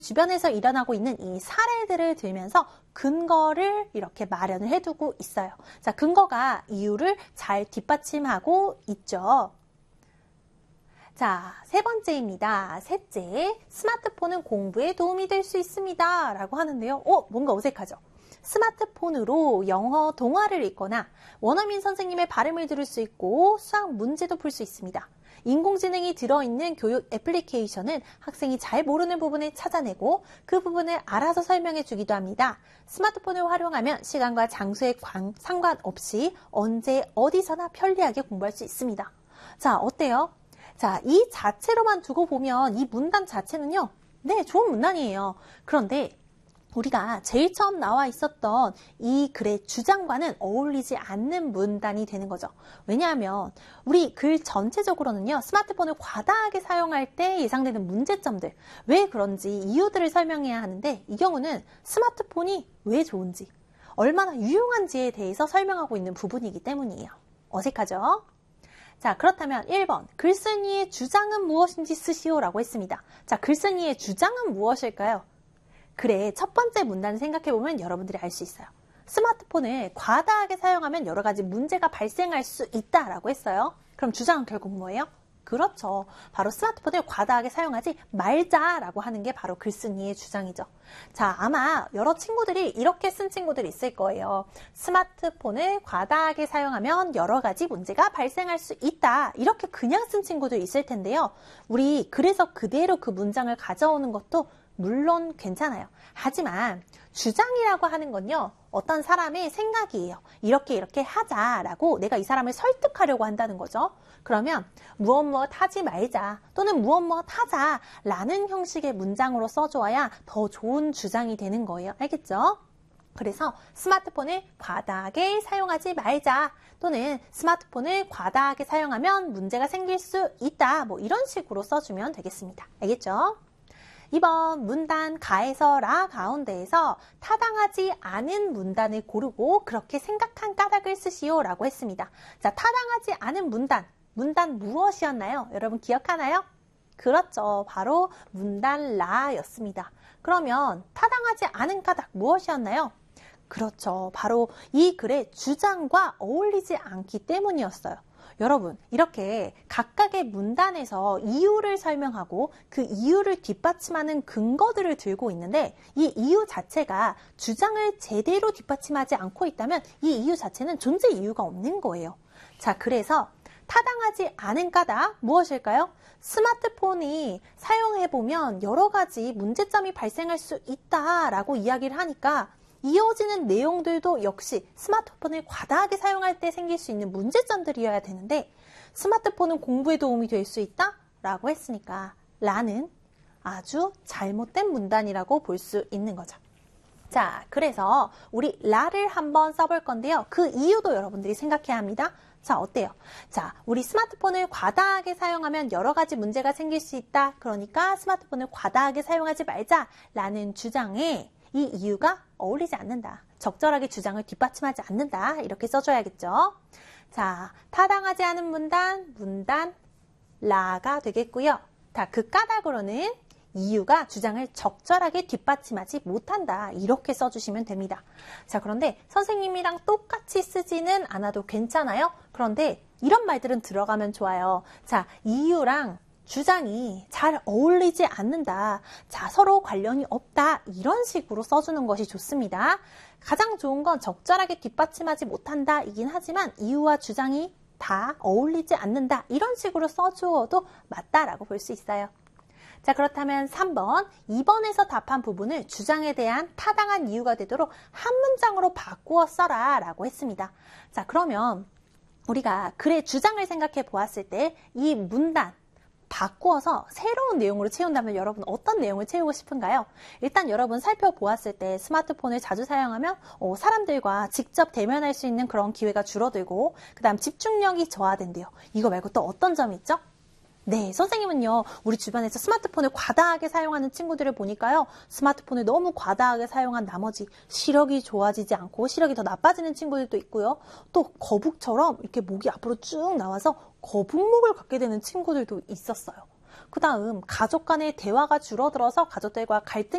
주변에서 일어나고 있는 이 사례들을 들면서 근거를 이렇게 마련을 해두고 있어요. 자, 근거가 이유를 잘 뒷받침하고 있죠. 자, 세 번째입니다. 셋째, 스마트폰은 공부에 도움이 될 수 있습니다. 라고 하는데요. 뭔가 어색하죠? 스마트폰으로 영어 동화를 읽거나 원어민 선생님의 발음을 들을 수 있고 수학 문제도 풀 수 있습니다. 인공지능이 들어있는 교육 애플리케이션은 학생이 잘 모르는 부분을 찾아내고 그 부분을 알아서 설명해 주기도 합니다. 스마트폰을 활용하면 시간과 장소에 상관없이 언제 어디서나 편리하게 공부할 수 있습니다. 자, 어때요? 자, 이 자체로만 두고 보면 이 문단 자체는요, 네, 좋은 문단이에요. 그런데 우리가 제일 처음 나와 있었던 이 글의 주장과는 어울리지 않는 문단이 되는 거죠. 왜냐하면 우리 글 전체적으로는요, 스마트폰을 과다하게 사용할 때 예상되는 문제점들, 왜 그런지 이유들을 설명해야 하는데 이 경우는 스마트폰이 왜 좋은지, 얼마나 유용한지에 대해서 설명하고 있는 부분이기 때문이에요. 어색하죠? 자, 그렇다면 1번, 글쓴이의 주장은 무엇인지 쓰시오라고 했습니다. 자, 글쓴이의 주장은 무엇일까요? 글의 첫 번째 문단을 생각해보면 여러분들이 알 수 있어요. 스마트폰을 과다하게 사용하면 여러 가지 문제가 발생할 수 있다라고 했어요. 그럼 주장은 결국 뭐예요? 그렇죠. 바로 스마트폰을 과다하게 사용하지 말자라고 하는 게 바로 글쓴이의 주장이죠. 자, 아마 여러 친구들이 이렇게 쓴 친구들이 있을 거예요. 스마트폰을 과다하게 사용하면 여러 가지 문제가 발생할 수 있다. 이렇게 그냥 쓴 친구도 있을 텐데요. 우리 그래서 그대로 그 문장을 가져오는 것도 물론 괜찮아요. 하지만 주장이라고 하는 건요, 어떤 사람의 생각이에요. 이렇게 하자라고 내가 이 사람을 설득하려고 한다는 거죠. 그러면 무엇 하지 말자 또는 무엇 하자라는 형식의 문장으로 써줘야 더 좋은 주장이 되는 거예요. 알겠죠? 그래서 스마트폰을 과다하게 사용하지 말자 또는 스마트폰을 과다하게 사용하면 문제가 생길 수 있다. 뭐 이런 식으로 써주면 되겠습니다. 알겠죠? 2번 문단 가에서 라 가운데에서 타당하지 않은 문단을 고르고 그렇게 생각한 까닭을 쓰시오 라고 했습니다. 자, 타당하지 않은 문단 무엇이었나요? 여러분 기억하나요? 그렇죠. 바로 문단 라였습니다. 그러면 타당하지 않은 까닭 무엇이었나요? 그렇죠. 바로 이 글의 주장과 어울리지 않기 때문이었어요. 여러분, 이렇게 각각의 문단에서 이유를 설명하고 그 이유를 뒷받침하는 근거들을 들고 있는데 이 이유 자체가 주장을 제대로 뒷받침하지 않고 있다면 이 이유 자체는 존재 이유가 없는 거예요. 자, 그래서 타당하지 않은 까닭 무엇일까요? 스마트폰이 사용해보면 여러 가지 문제점이 발생할 수 있다라고 이야기를 하니까 이어지는 내용들도 역시 스마트폰을 과다하게 사용할 때 생길 수 있는 문제점들이어야 되는데 스마트폰은 공부에 도움이 될 수 있다? 라고 했으니까 라는 아주 잘못된 문단이라고 볼 수 있는 거죠. 자, 그래서 우리 라를 한번 써볼 건데요. 그 이유도 여러분들이 생각해야 합니다. 자, 어때요? 자, 우리 스마트폰을 과다하게 사용하면 여러 가지 문제가 생길 수 있다. 그러니까 스마트폰을 과다하게 사용하지 말자라는 주장에 이 이유가 어울리지 않는다. 적절하게 주장을 뒷받침하지 않는다. 이렇게 써줘야겠죠. 자, 타당하지 않은 문단 라가 되겠고요. 자, 그 까닭으로는 이유가 주장을 적절하게 뒷받침하지 못한다. 이렇게 써주시면 됩니다. 자, 그런데 선생님이랑 똑같이 쓰지는 않아도 괜찮아요. 그런데 이런 말들은 들어가면 좋아요. 자, 이유랑 주장이 잘 어울리지 않는다. 자, 서로 관련이 없다. 이런 식으로 써주는 것이 좋습니다. 가장 좋은 건 적절하게 뒷받침하지 못한다. 이긴 하지만 이유와 주장이 다 어울리지 않는다. 이런 식으로 써주어도 맞다라고 볼 수 있어요. 자, 그렇다면 3번, 2번에서 답한 부분을 주장에 대한 타당한 이유가 되도록 한 문장으로 바꾸어 써라 라고 했습니다. 자, 그러면 우리가 글의 주장을 생각해 보았을 때 이 문단 바꾸어서 새로운 내용으로 채운다면 여러분 어떤 내용을 채우고 싶은가요? 일단 여러분 살펴보았을 때 스마트폰을 자주 사용하면 사람들과 직접 대면할 수 있는 그런 기회가 줄어들고 그 다음 집중력이 저하된대요. 이거 말고 또 어떤 점이 있죠? 네, 선생님은요, 우리 주변에서 스마트폰을 과다하게 사용하는 친구들을 보니까요, 스마트폰을 너무 과다하게 사용한 나머지 시력이 좋아지지 않고 시력이 더 나빠지는 친구들도 있고요. 또 거북처럼 이렇게 목이 앞으로 쭉 나와서 거북목을 갖게 되는 친구들도 있었어요. 그 다음 가족 간의 대화가 줄어들어서 가족들과 갈등이